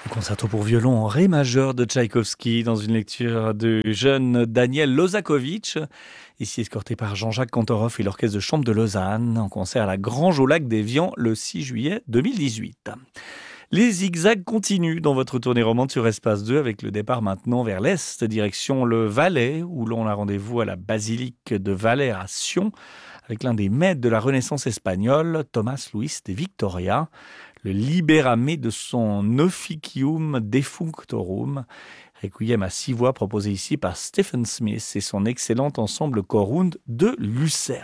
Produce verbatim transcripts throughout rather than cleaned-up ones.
Concerto pour violon en ré majeur de Tchaïkovski dans une lecture du jeune Daniel Lozakovitch, ici escorté par Jean-Jacques Kantorov et l'Orchestre de chambre de Lausanne en concert à la Grange au lac d'Évian le six juillet deux mille dix-huit. Les zigzags continuent dans votre tournée romande sur Espace deux avec le départ maintenant vers l'est, direction le Valais, où l'on a rendez-vous à la basilique de Valais à Sion, avec l'un des maîtres de la Renaissance espagnole, Thomas Luis de Victoria, le libérame de son Officium Defunctorum, requiem à six voix proposé ici par Stephen Smith et son excellent ensemble Corund de Lucerne.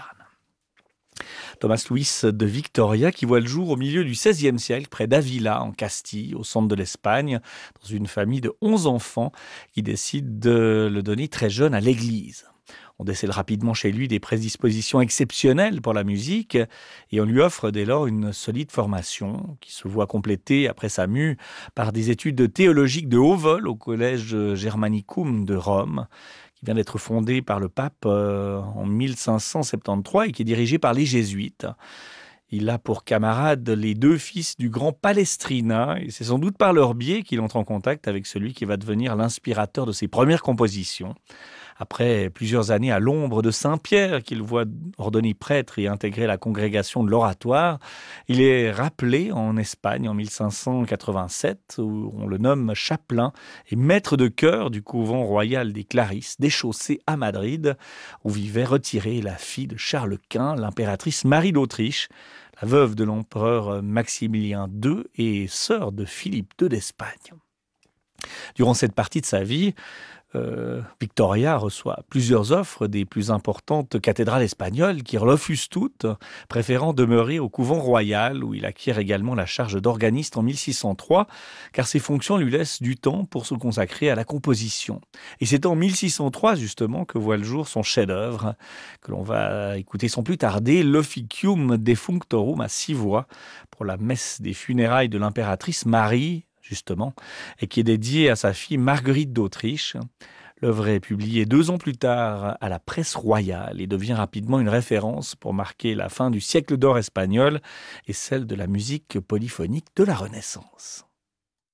Thomas Luis de Victoria qui voit le jour au milieu du seizième siècle près d'Avila en Castille, au centre de l'Espagne, dans une famille de onze enfants qui décide de le donner très jeune à l'église. On décèle rapidement chez lui des prédispositions exceptionnelles pour la musique et on lui offre dès lors une solide formation qui se voit complétée après sa mue par des études théologiques de haut vol au collège Germanicum de Rome, qui vient d'être fondé par le pape euh, en mille cinq cent soixante-treize et qui est dirigé par les jésuites. Il a pour camarades les deux fils du grand Palestrina et c'est sans doute par leur biais qu'il entre en contact avec celui qui va devenir l'inspirateur de ses premières compositions. Après plusieurs années à l'ombre de Saint-Pierre, qu'il voit ordonner prêtre et intégrer la congrégation de l'Oratoire, il est rappelé en Espagne en mille cinq cent quatre-vingt-sept, où on le nomme chapelain et maître de chœur du couvent royal des Clarisses, déchaussé à Madrid, où vivait retirée la fille de Charles Quint, l'impératrice Marie d'Autriche, la veuve de l'empereur Maximilien deux et sœur de Philippe deux d'Espagne. Durant cette partie de sa vie, Euh, Victoria reçoit plusieurs offres des plus importantes cathédrales espagnoles qui refusent toutes, préférant demeurer au couvent royal où il acquiert également la charge d'organiste en mille six cent trois car ses fonctions lui laissent du temps pour se consacrer à la composition. Et c'est en mille six cent trois justement que voit le jour son chef-d'œuvre que l'on va écouter sans plus tarder, l'Officium Defunctorum à six voix pour la messe des funérailles de l'impératrice Marie, justement, et qui est dédié à sa fille Marguerite d'Autriche. L'œuvre est publiée deux ans plus tard à la presse royale et devient rapidement une référence pour marquer la fin du siècle d'or espagnol et celle de la musique polyphonique de la Renaissance.